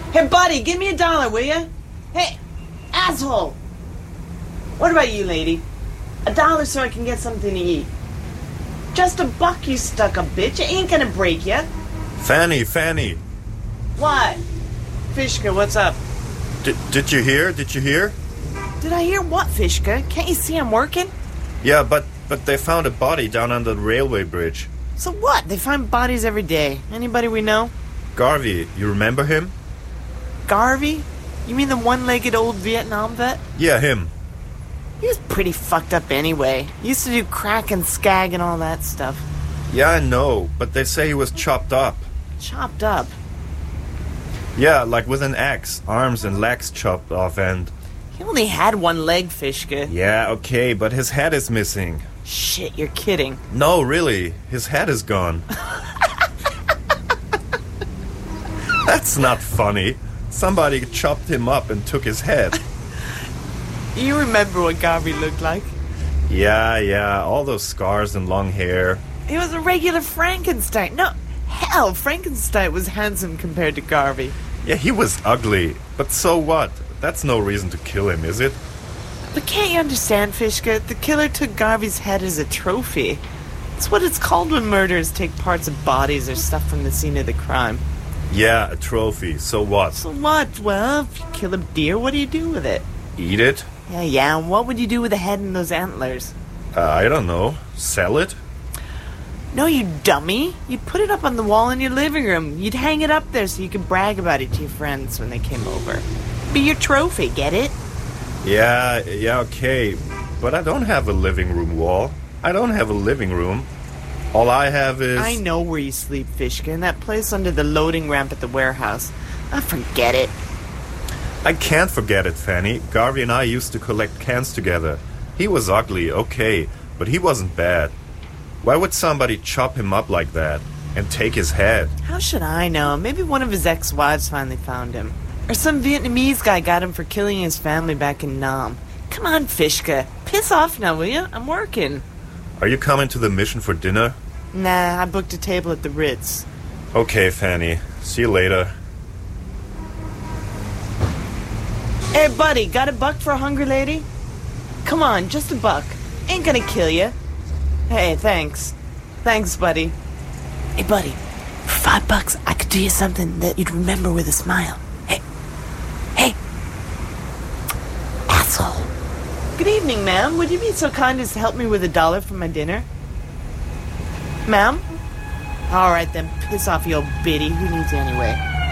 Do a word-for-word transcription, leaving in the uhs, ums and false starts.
Hey, buddy, give me a dollar, will ya? Hey, asshole! What about you, lady? A dollar so I can get something to eat. Just a buck, you stuck-up bitch. It ain't gonna break ya. Fanny, Fanny. What? Fishka, what's up? Did, did you hear? Did you hear? Did I hear what, Fishka? Can't you see I'm working? Yeah, but, but they found a body down under the railway bridge. So what? They find bodies every day. Anybody we know? Garvey, you remember him? Garvey? You mean the one-legged old Vietnam vet? Yeah, him. He was pretty fucked up anyway. He used to do crack and skag and all that stuff. Yeah, I know, but they say he was chopped up. Chopped up? Yeah, like with an axe, arms and legs chopped off and... He only had one leg, Fishka. Yeah, okay, but his head is missing. Shit, you're kidding. No, really, his head is gone. That's not funny. Somebody chopped him up and took his head. You remember what Garvey looked like? Yeah, yeah, all those scars and long hair. He was a regular Frankenstein. No, hell, Frankenstein was handsome compared to Garvey. Yeah, he was ugly, but so what? That's no reason to kill him, is it? But can't you understand, Fishka? The killer took Garvey's head as a trophy. It's what it's called when murderers take parts of bodies or stuff from the scene of the crime. Yeah, a trophy. So what? So what? Well, if you kill a deer, what do you do with it? Eat it? Yeah, yeah, and what would you do with the head and those antlers? Uh, I don't know. Sell it? No, you dummy. You'd put it up on the wall in your living room. You'd hang it up there so you could brag about it to your friends when they came over. Be your trophy, get it? Yeah, yeah, okay. But I don't have a living room wall. I don't have a living room. All I have is... I know where you sleep, Fishka, in that place under the loading ramp at the warehouse. I forget it. I can't forget it, Fanny. Garvey and I used to collect cans together. He was ugly, okay, but he wasn't bad. Why would somebody chop him up like that and take his head? How should I know? Maybe one of his ex-wives finally found him. Or some Vietnamese guy got him for killing his family back in Nam. Come on, Fishka. Piss off now, will ya? I'm working. Are you coming to the mission for dinner? Nah, I booked a table at the Ritz. Okay, Fanny. See you later. Hey, buddy, got a buck for a hungry lady? Come on, just a buck. Ain't gonna kill you. Hey, thanks. Thanks, buddy. Hey, buddy, for five bucks, I could do you something that you'd remember with a smile. Hey. Hey. Asshole. Good evening, ma'am. Would you be so kind as to help me with a dollar for my dinner? Ma'am? All right, then. Piss off, you old biddy. Who needs you anyway?